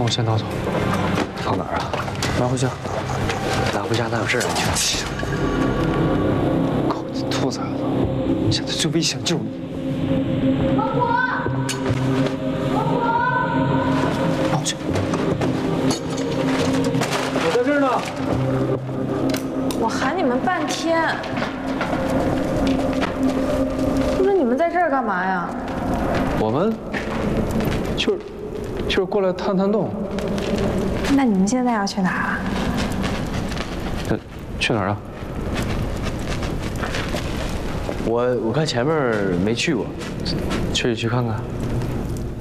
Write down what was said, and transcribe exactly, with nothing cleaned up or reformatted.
我先逃走。 跑哪儿啊？ 拿回家。 拿回家哪有这人去？ 狗子兔崽子！现在最危险就是你。 老婆，老婆， 让我去。我在这儿呢。 我喊你们半天，不是你们在这儿干嘛呀？ 我们就是就是过来探探洞。 那你们现在要去哪儿啊？ 这去哪儿啊？ 我我看前面没去过， 去去看看。